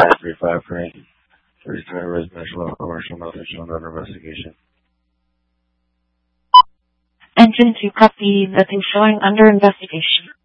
535 for any residential or commercial notice shown under investigation. Engine 2 copy, nothing showing under investigation.